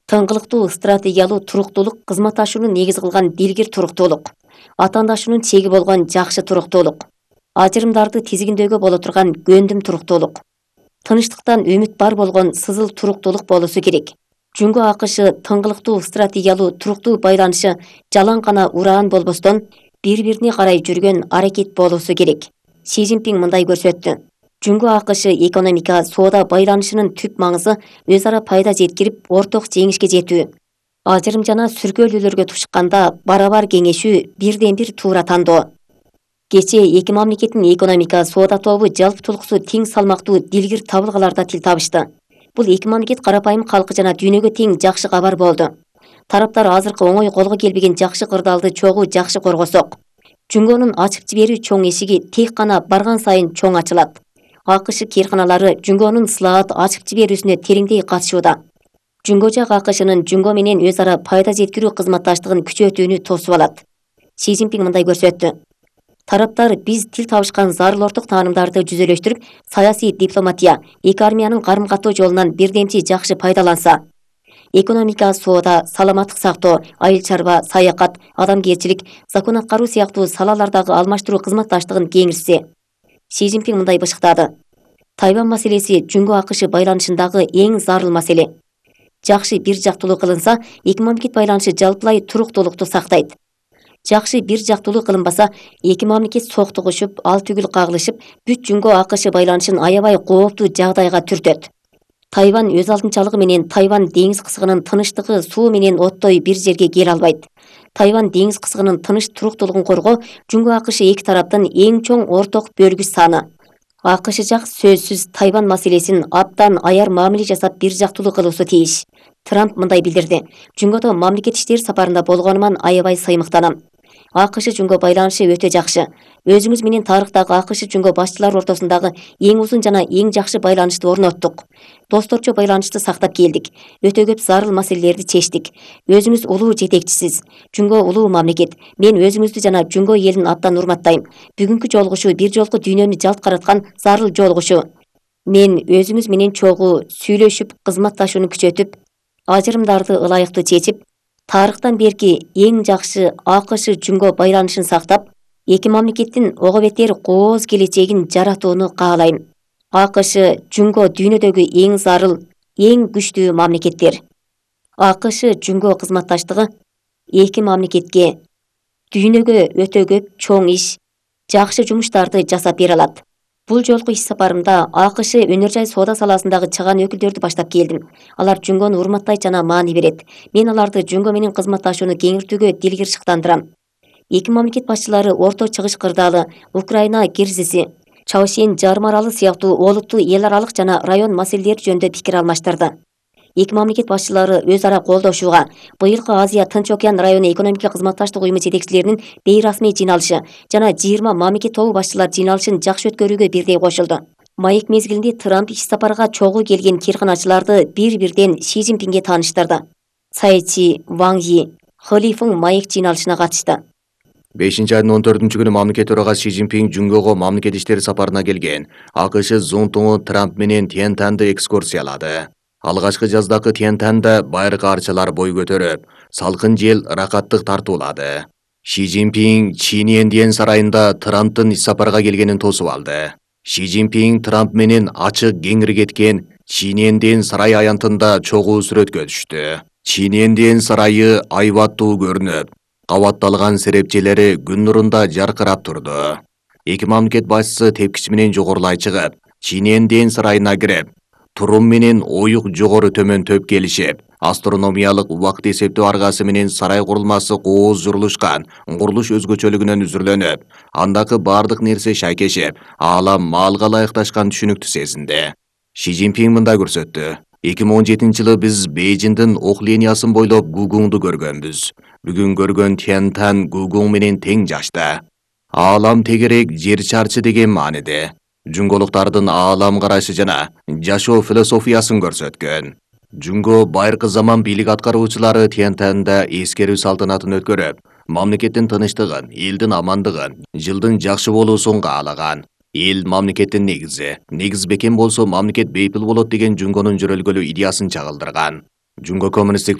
Тыңғылыктуу стратегиялуу туруктуулук кызматташууну негиз кылган дилгир туруктуулук, атаандашуунун чеги болгон жакшы туруктуулук, ажырымдарды тизгиндөөгө боло турган көөндүм туруктуулук, тынчтыктан үмүт бар болгон сызыл туруктуулук болуусу керек. Жүнгө АКШ тыңғылыктуу стратегиялуу туруктуу байланышы жалаң гана ураан болбостон бири-бирине карай жүргөн аракет болуусу керек. Си Цзиньпин мындай көрсөттү. Жүнгө АКШ экономика, соода байланышынын түп маңызы өз ара пайда жеткирип, орток жеңишке жетүү. Ажырым жана сүркөөлүүлөргө тушканда барабар кеңешүү, бирден бир туура тандоо. Кечээ эки мамлекеттин экономика, соода тобу жалпы тулкусу тең салмактуу дилгир табылгаларда тил табышты. Бул эки мамлекет карапайым калкы жана дүйнөгө тең жакшы кабар болду. Тараптар азыркы оңой колго келбеген жакшы кырдаалды чогуу жакшы коргосок, Жүнгөнүн ачып жиберүү чоң эшиги тек гана барган сайын чоң ачылат. АКШ кээрканалары Жүнгөнүн ысылаат ачып жиберүүсүнө тереңдей катышууда. Жүнгө жак АКШнын Жүнгө менен өз ара пайда жеткирүү кызматташтыгын күчөтүүнү тосуп алат. Си Цзиньпин мындай көрсөттү. Тараптар биз тил табышкан зарыл орток таанымдарды жүзөлөштүрүп, саясий дипломатия, эки армиянын карым-каттоо жолунан бирдемчи жакшы пайдаланса, экономика, соода, саламаттык сактоо, айыл чарба, саякат, адамгерчилик, закон аткаруу сыяктуу салалардагы алмаштыруу кызматташтыгын кеңирсе. Си Цзиньпин мындай бышыктады. Тайвань маселеси Жүнгө АКШ байланышындагы эң зарыл маселе. Жакшы бир жактуулуу кылынса, эки мамлекет байланышы жалпылай туруктуулукту сактайт. Жакшы бир жактуулуу кылынбаса, эки мамлекет соктугушуп, ал түгүл кагылышып, бүт Жүнгө АКШ байланышын аябай кооптуу жагдайга түртөт. Тайвань өз алдынчалыгы менен Тайвань деңиз кысыгынын тынычтыгы суу менен оттой бир жерге келе албайт. Тайвань деңиз кысыгынын тыныч туруктуулугун коргоо Жүнгө АКШ эки тараптын эң чоң орток бөлгүч саны. АКШ жак сөзсүз Тайвань маселесин абдан аяр мамиле жасап бир жактуулуу кылуусу тийиш. Трамп мындай билдирди. Жүнгөдө мамлекет иштери сапарында болгонуман аябай сыймыктанам. АКШ Жүнгө байланышы өтө жакшы. Өзүңүз менен тарыхтагы АКШ Жүнгө башчылар ортосундагы эң узун жана эң жакшы байланышты орноттук. Досторчо байланышты сактап келдик. Өтө көп зарыл маселелерди чечтик. Өзүңүз улуу жетекчисиз. Жүнгө улуу мамлекет. Мен өзүңүздү жана Жүнгө элин абдан урматтайм. Бүгүнкү жолугушуу бир жолку дүйнөнү жалт караткан зарыл жолугушуу. Мен өзүңүз менен чогуу сүйлөшүп, кызматташууну күчөтүп, ажырымдарды ылайыктуу чечип, тарыхтан берки эң жакшы АКШ Жүнгө байланышын сактап, эки мамлекеттин ого бетер кооз келечегин жаратууну каалайм. АКШ Жүнгө дүйнөдөгү эң зарыл, эң күчтүү мамлекеттер. АКШ Жүнгө кызматташтыгы эки мамлекетке дүйнөгө өтө көп чоң иш, жакшы жумуштарды жасап бере алат. Бул жолку иш сапарымда АКШ өнөр жай соода саласындагы чыган өкүлдөрдү баштап келдим. Алар Жүнгөнү урматтайт жана маани берет. Мен аларды Жүнгө менен кызматташууну кеңиртүүгө дилгир шыктандырам. Эки мамлекет башчылары Орто Чыгыш кырдаалы, Украина кризиси, Чаошен жарым аралы сыяктуу олуттуу эл аралык жана район маселелери жөнүндө пикир алмаштырды. Эки мамлекет башчылары өз ара колдошууга быйылкы Азия Тынч океан району экономика кызматташтык уюму жетекчилеринин бейрасмий жыйналышы жана 20 мамлекет тобу башчылар жыйналышын жакшы өткөрүүгө бирдей кошулду. Майык мезгилинде Трамп иш сапарга чогуу келген кээрканачыларды бир-бирден Си Цзиньпинге тааныштырды. Цайчи, Ван Yi, Хлифың майык жыйналышына катышты. 5-айдын 14-күнү мамлекет төрагасы Си Цзиньпин Жүнгөгө мамлекет иштери сапарына келген. АКШ Зунтуңу Трамп менен Тяньтаньды экскурсиялады. Алгачкы жаздакы Тяньтаньда байыркы арчалар бой көтөрүп, салкын жел ракаттык тартуулады. Си Цзиньпин Чиньянден сарайында Трамптын иш сапарга келгенин тосуп алды. Си Цзиньпин Трамп менен ачык кеңири кеткен Чиньянден сарай аянтында чогуу сүрөткө түштү. Чиньянден сарайы айбаттуу көрүнүп, кабатталган серепчелери күн нурунда жаркырап турду. Эки мамлекет башчысы тепкич менен жогорулай чыгып, Чиньянден сарайына кирип, турум менен оюк жогору төмөн төп келишип, астрономиялык убакыт эсептөө аргасы менен сарай курулмасы кооз журулушкан, курулуш өзгөчөлүгүнөн үзүрлөнүп, андагы бардык нерсе шайкешип, аалам маалга ылайыкташкан түшүнүктү сезинди. Си Цзиньпин мындай көрсөттү. 2017-жылы биз Бейжиңдин ок линиясын бойлоп Гугуңду көргөнбүз. Бүгүн көргөн Тяньтань Гугуң менен тең жашта. Аалам тегерек жер чарчы деген мааниде. Жүнгөлүктардын аалам карашы жана жашоо философиясын көрсөткөн. Жүнгө байыркы заман бийлик аткаруучулары Тяньтаньда эскерүү салтанатын өткөрүп, мамлекеттин тынычтыгын, элдин амандыгын, жылдын жакшы болуусун каалаган. Эл мамлекеттин негизи, негиз бекем болсо мамлекет бейпил болот деген Жүнгөнүн жөрөлгөлүү идеясын чагылдырган. Жүнгө коммунисттик